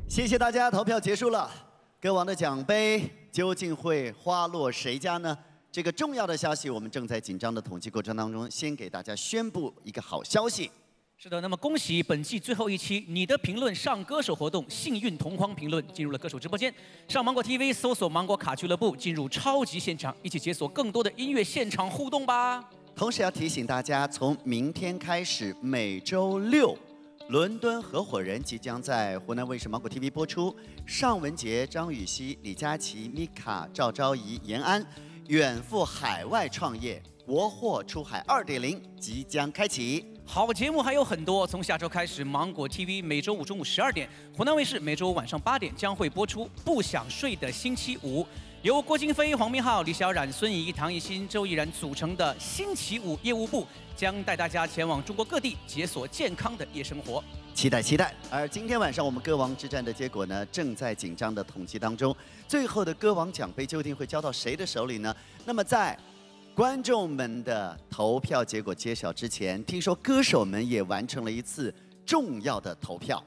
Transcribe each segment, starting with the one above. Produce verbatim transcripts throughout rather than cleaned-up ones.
谢谢大家，投票结束了。歌王的奖杯究竟会花落谁家呢？这个重要的消息，我们正在紧张的统计过程当中，先给大家宣布一个好消息。 是的，那么恭喜本季最后一期你的评论上歌手活动幸运同框评论进入了歌手直播间，上芒果 T V 搜索芒果卡俱乐部，进入超级现场，一起解锁更多的音乐现场互动吧。 同时要提醒大家，从明天开始，每周六。 伦敦合伙人即将在湖南卫视芒果 T V 播出，尚雯婕、张雨绮、李佳琦、米卡、赵昭仪、延安远赴海外创业，国货出海 二点零 即将开启。 好节目还有很多，从下周开始，芒果 T V 每周五中午十二点，湖南卫视每周晚上八点将会播出《不想睡的星期五》。 由郭京飞、黄明昊、李小冉、孙怡、唐艺昕、周逸然组成的星期五业务部，将带大家前往中国各地解锁健康的夜生活。 期待期待！而今天晚上我们歌王之战的结果呢，正在紧张的统计当中。最后的歌王奖杯究竟会交到谁的手里呢？那么在观众们的投票结果揭晓之前，听说歌手们也完成了一次重要的投票。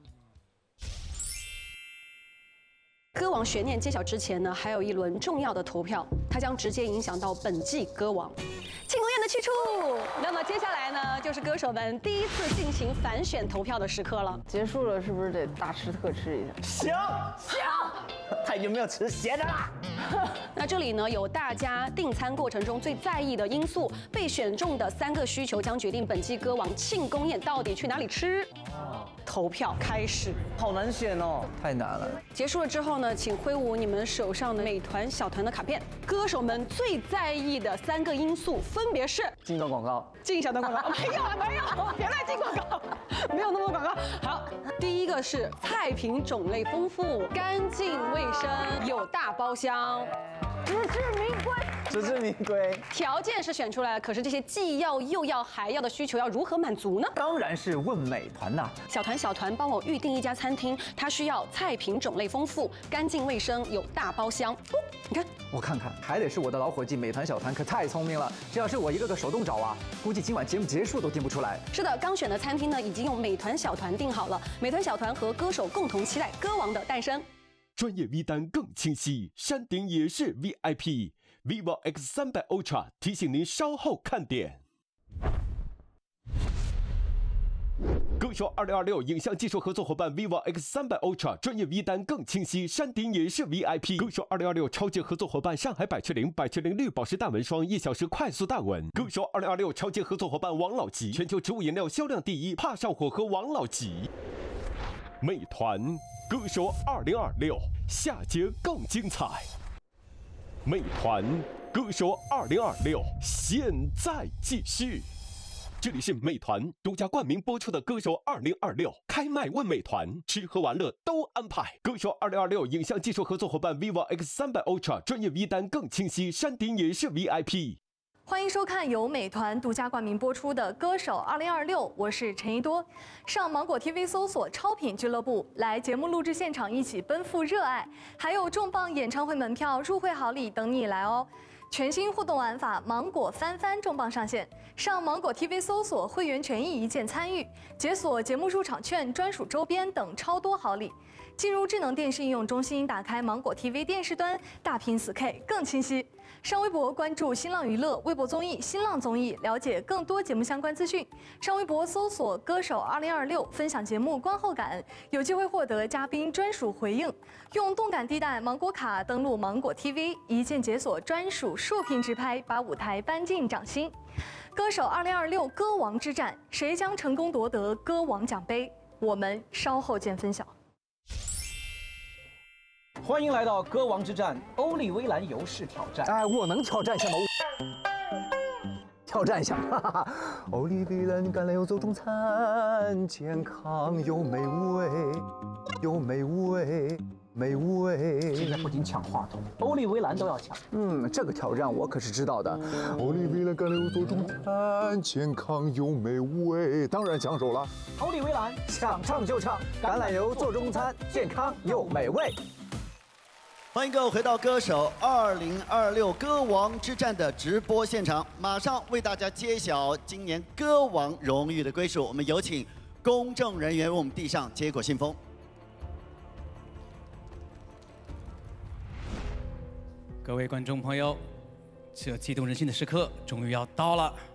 歌王悬念揭晓之前呢，还有一轮重要的投票，它将直接影响到本季歌王。庆功宴的去处，那么接下来呢，就是歌手们第一次进行反选投票的时刻了。 结束了，是不是得大吃特吃一下？ 行行，太久没有吃咸的啦。 那这里呢，有大家订餐过程中最在意的因素，被选中的三个需求将决定本季歌王庆功宴到底去哪里吃。 投票开始， 好难选哦， 太难了。 结束了之后呢，请挥舞你们手上的美团小团的卡片。歌手们最在意的三个因素分别是： 进段广告， 进小段广告，没有啊，没有，别再进广告，没有那么多广告。好，第一个是菜品种类丰富、干净卫生、有大包厢。 实至名归，实至名归。 条件是选出来了，可是这些既要又要还要的需求要如何满足呢？ 当然是问美团呐。 小团小团，帮我预定一家餐厅，它需要菜品种类丰富、干净卫生、有大包厢。哦，你看， 我看看，还得是我的老伙计美团小团，可太聪明了。这要是我一个个手动找啊，估计今晚节目结束都订不出来。 是的，刚选的餐厅呢，已经用美团小团订好了。美团小团和歌手共同期待歌王的诞生。 专业 V 单更清晰，山顶也是 V I P。vivo X 三百 Ultra 提醒您稍后看点。歌手二零二六影像技术合作伙伴 vivo X 三百 Ultra 专业 V 单更清晰，山顶也是 V I P。歌手二零二六超级合作伙伴上海百雀羚，百雀羚绿宝石大纹霜，一小时快速大纹。歌手二零二六超级合作伙伴王老吉，全球植物饮料销量第一，怕上火和王老吉。美团。 歌手二零二六，下节更精彩。美团歌手二零二六，现在继续。这里是美团独家冠名播出的《歌手二零二六》，开麦问美团，吃喝玩乐都安排。歌手二零二六影像技术合作伙伴 vivo X 三百 Ultra 专业 V 单更清晰，山顶也是 V I P。 欢迎收看由美团独家冠名播出的《歌手二零二六》，我是陈一多。上芒果 T V 搜索“超品俱乐部”，来节目录制现场一起奔赴热爱，还有重磅演唱会门票、入会好礼等你来哦！全新互动玩法“芒果翻翻”重磅上线，上芒果 T V 搜索“会员权益一键参与”，解锁节目入场券、专属周边等超多好礼。 进入智能电视应用中心，打开芒果 T V 电视端，大屏 四K 更清晰。上微博关注新浪娱乐、微博综艺、新浪综艺，了解更多节目相关资讯。上微博搜索“歌手二零二六”，分享节目观后感，有机会获得嘉宾专属回应。用动感地带芒果卡登录芒果 T V， 一键解锁专属竖屏直拍，把舞台搬进掌心。歌手二零二六歌王之战，谁将成功夺得歌王奖杯？我们稍后见分晓。 欢迎来到歌王之战，欧丽薇兰游试挑战。 哎，我能挑战一下吗？挑战一下，哈哈哈！欧丽薇兰橄榄油做中餐，健康又美味，又美味，美味。 现在不仅抢话筒，欧丽薇兰都要抢。 嗯，这个挑战我可是知道的。欧丽薇兰橄榄油做中餐，健康又美味，当然抢手了。 欧丽薇兰想唱就唱，橄榄油做中餐，健康又美味。 欢迎各位回到歌手二零二六歌王之战的直播现场，马上为大家揭晓今年歌王荣誉的归属。我们有请公证人员为我们递上结果信封。 各位观众朋友，这激动人心的时刻终于要到了。